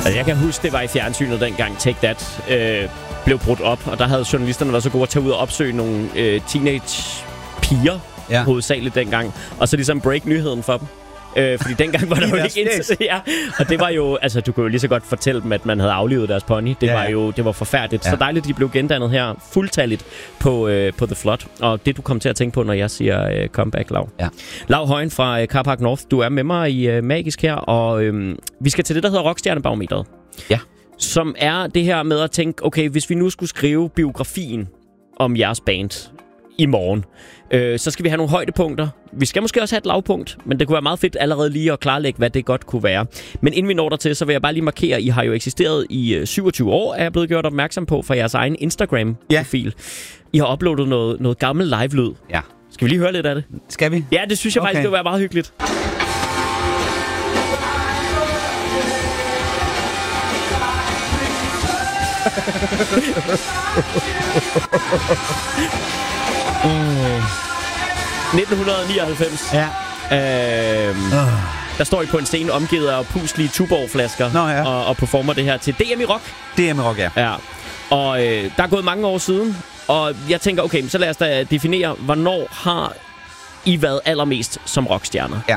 Altså, jeg kan huske, det var i fjernsynet dengang Take That blev brudt op, og der havde journalisterne været så gode at tage ud og opsøge nogle teenage-piger, hovedsageligt dengang, og så ligesom break nyheden for dem. Fordi dengang var der jo ikke internet. Ja. Og det var jo, altså du kunne jo lige så godt fortælle dem, at man havde aflivet deres pony. Det var forfærdeligt. Så dejligt, de blev gendannet her fuldtalligt på The Flood. Og det du kommer til at tænke på, når jeg siger comeback, Lav. Ja. Lav Højen fra Carpark North, du er med mig i Magisk her, og vi skal til det, der hedder Rockstjernebarometeret. Ja. Som er det her med at tænke, okay, hvis vi nu skulle skrive biografien om jeres band i morgen, så skal vi have nogle højdepunkter. Vi skal måske også have et lavpunkt, men det kunne være meget fedt allerede lige at klarlægge, hvad det godt kunne være. Men inden vi når dertil, så vil jeg bare lige markere, at I har jo eksisteret i 27 år, er jeg blevet gjort opmærksom på fra jeres egen Instagram-profil. I har uploadet noget gammel live-lyd. Ja. Skal vi lige høre lidt af det? Skal vi? Ja, det synes jeg faktisk, det vil være meget hyggeligt. Mm. 1999. Ja. Der står I på en scene omgivet af puslige Tuborg-flasker og performer det her til DM i Rock. DM i Rock, ja. Og der er gået mange år siden, og jeg tænker, okay, så lad os da definere, hvornår har I været allermest som rockstjerner? Ja.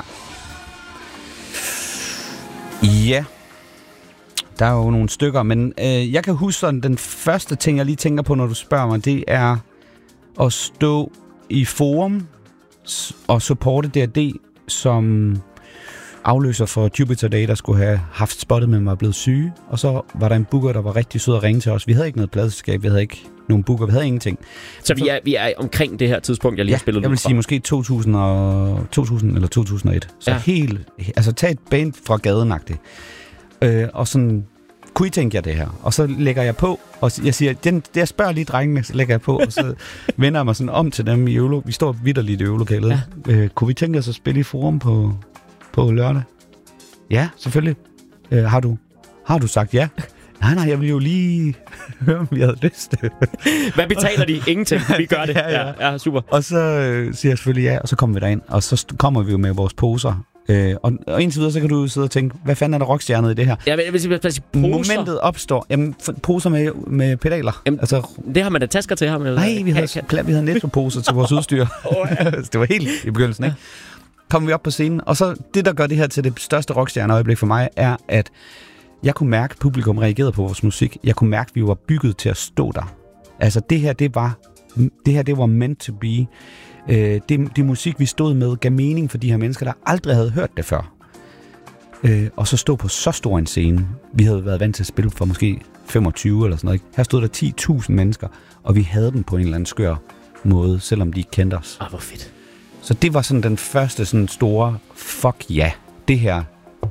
Ja. Der er jo nogle stykker, men jeg kan huske sådan, den første ting, jeg lige tænker på, når du spørger mig, det er at stå i forum og supporte D&D som afløser for Jupiter Day, der skulle have haft spottet, men var blevet syge. Og så var der en booker, der var rigtig sød at ringe til os. Vi havde ikke noget pladselskab, vi havde ikke nogen booker, vi havde ingenting. Så vi er omkring det her tidspunkt, jeg lige har spillet jeg vil sige måske 2000 eller 2001. Så helt, altså tag et band fra gaden-agtigt. Og sådan, kunne I tænke jer det her? Og så lægger jeg på, og jeg siger, jeg spørger lige drengene, så lægger jeg på, og så vender jeg mig sådan om til dem i vi står vitterligt i øvelokalet. Ja. Kunne vi tænke os at spille i forum på lørdag? Ja, selvfølgelig. Har du sagt ja? Nej, jeg vil jo lige høre, om vi havde lyst. Hvad betaler de? Ingenting. Vi gør det. Ja, super. Og så siger jeg selvfølgelig ja, og så kommer vi derind, og så kommer vi jo med vores poser. Og indtil videre, så kan du sidde og tænke, hvad fanden er der rockstjernet i det her? Ja, men hvis jeg poser. Momentet opstår. Jamen, poser med pedaler. Jamen, altså, det har man da tasker til ham. Nej, vi havde nettoposer til vores udstyr. Det var helt i begyndelsen, ikke? Kommer vi op på scenen, og så det, der gør det her til det største rockstjerneøjeblik for mig, er, at jeg kunne mærke, at publikum reagerede på vores musik. Jeg kunne mærke, at vi var bygget til at stå der. Altså, det her, det var meant to be. Det musik, vi stod med, gav mening for de her mennesker, der aldrig havde hørt det før. Og så stå på så stor en scene. Vi havde været vant til at spille for måske 25 eller sådan noget. Ikke? Her stod der 10.000 mennesker, og vi havde dem på en eller anden skør måde, selvom de ikke kendte os. Hvor fedt. Så det var sådan den første sådan store, fuck ja, det her,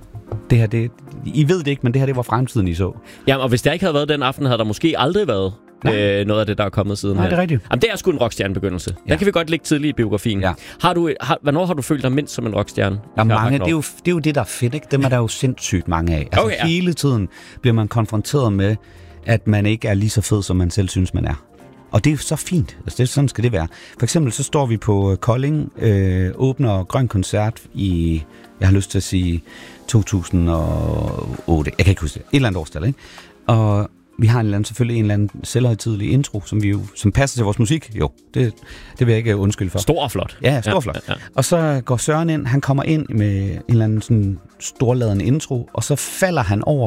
I ved det ikke, men det her, det var fremtiden, I så. Ja, og hvis der ikke havde været den aften, havde der måske aldrig været noget af det, der er kommet siden. Nej, det er rigtigt. Jamen, det er sgu en rockstjernebegyndelse. Ja. Der kan vi godt ligge tidligt i biografien. Ja. Hvornår har du følt dig mindst som en rockstjerne? Ja, mange, det er jo det, der er fedt, ikke? Dem er der jo sindssygt mange af. Altså, hele tiden bliver man konfronteret med, at man ikke er lige så fed, som man selv synes, man er. Og det er så fint. Altså, sådan skal det være. For eksempel så står vi på Kolding, åbner Grøn Koncert i, jeg har lyst til at sige 2008. Jeg kan ikke huske det. Et eller andet årstal, ikke? Og vi har selvfølgelig en eller anden selvhøjtidelig intro, som passer til vores musik. Jo, det vil jeg ikke undskylde for. Stor og flot. Ja, stor og flot. Ja. Og så går Søren ind, han kommer ind med en eller anden sådan storladende intro, og så falder han over